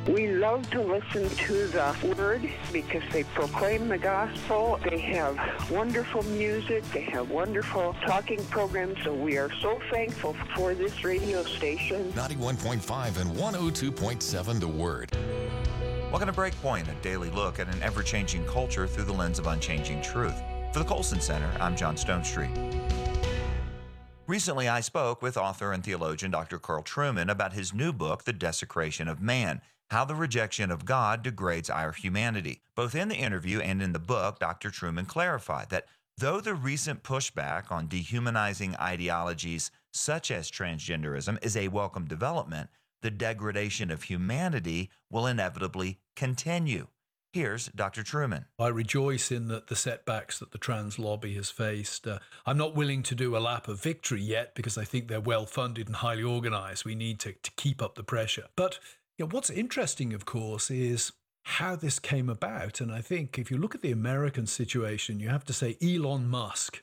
We love to listen to the Word because they proclaim the gospel. They have wonderful music. They have wonderful talking programs. So we are so thankful for this radio station. 91.5 and 102.7 The Word. Welcome to Breakpoint, a daily look at an ever-changing culture through the lens of unchanging truth. For the Colson Center, I'm John Stonestreet. Recently, I spoke with author and theologian Dr. Carl Trueman about his new book, The Desecration of Man: How the Rejection of God Degrades Our Humanity. Both in the interview and in the book, Dr. Trueman clarified that though the recent pushback on dehumanizing ideologies such as transgenderism is a welcome development, the degradation of humanity will inevitably continue. Here's Dr. Trueman. I rejoice in the setbacks that the trans lobby has faced. I'm not willing to do a lap of victory yet because I think they're well-funded and highly organized. We need to keep up the pressure. But what's interesting, of course, is how this came about. And I think if you look at the American situation, you have to say Elon Musk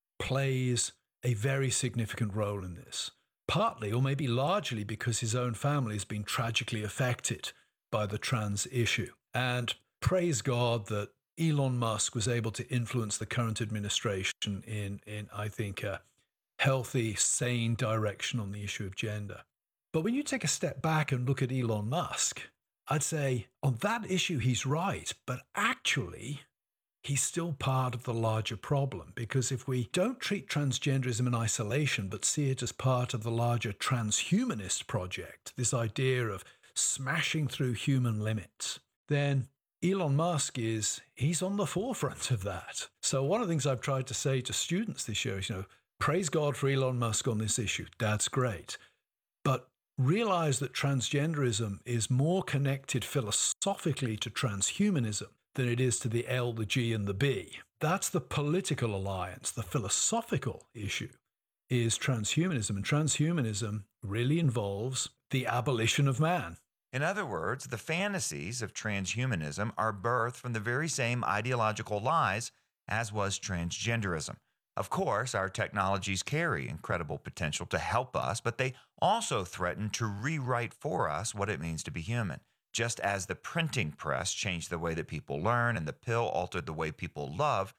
plays a very significant role in this. Partly, or maybe largely, because his own family has been tragically affected by the trans issue. And praise God that Elon Musk was able to influence the current administration in I think, a healthy, sane direction on the issue of gender. But when you take a step back and look at Elon Musk, I'd say on that issue, he's right. But actually, he's still part of the larger problem, because if we don't treat transgenderism in isolation, but see it as part of the larger transhumanist project, this idea of smashing through human limits, then Elon Musk he's on the forefront of that. So one of the things I've tried to say to students this year is, praise God for Elon Musk on this issue. That's great. But realize that transgenderism is more connected philosophically to transhumanism than it is to the L, the G, and the B. That's the political alliance. The philosophical issue is transhumanism, and transhumanism really involves the abolition of man. In other words, the fantasies of transhumanism are birthed from the very same ideological lies as was transgenderism. Of course, our technologies carry incredible potential to help us, but they also threaten to rewrite for us what it means to be human. Just as the printing press changed the way that people learn and the pill altered the way people love,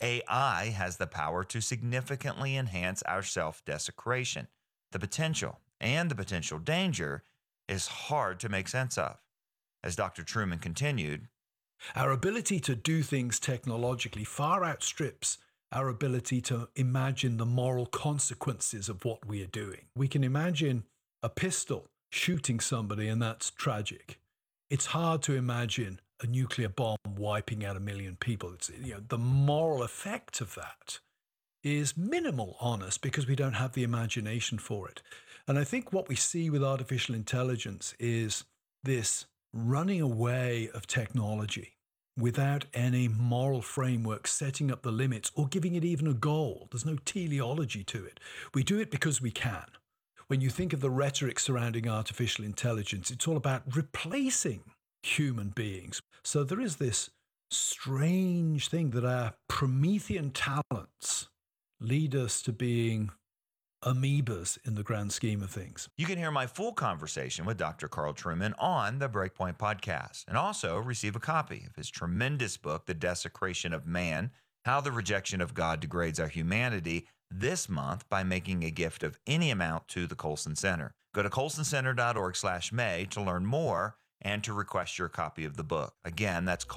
AI has the power to significantly enhance our self-desecration. The potential and the potential danger is hard to make sense of. As Dr. Trueman continued, our ability to do things technologically far outstrips our ability to imagine the moral consequences of what we are doing. We can imagine a pistol shooting somebody, and that's tragic. It's hard to imagine a nuclear bomb wiping out 1 million people. It's, the moral effect of that is minimal on us because we don't have the imagination for it. And I think what we see with artificial intelligence is this running away of technology without any moral framework setting up the limits or giving it even a goal. There's no teleology to it. We do it because we can. When you think of the rhetoric surrounding artificial intelligence, it's all about replacing human beings. So there is this strange thing that our Promethean talents lead us to being amoebas in the grand scheme of things. You can hear my full conversation with Dr. Carl Trueman on the Breakpoint podcast, and also receive a copy of his tremendous book, The Desecration of Man: How the Rejection of God Degrades Our Humanity, this month by making a gift of any amount to the Colson Center. Go to colsoncenter.org/May to learn more and to request your copy of the book. Again, that's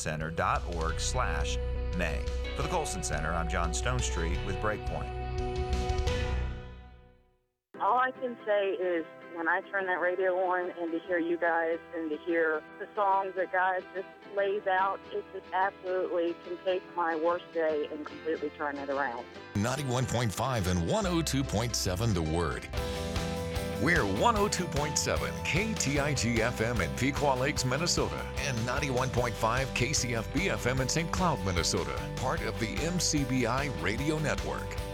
colsoncenter.org/May. For the Colson Center, I'm John Stonestreet with Breakpoint. All I can say is when I turn that radio on and to hear you guys and to hear the songs that God just lays out, it just absolutely can take my worst day and completely turn it around. 91.5 and 102.7 The Word. We're 102.7 KTIG FM in Pequot Lakes, Minnesota, and 91.5 KCFB FM in St. Cloud, Minnesota, part of the MCBI Radio Network.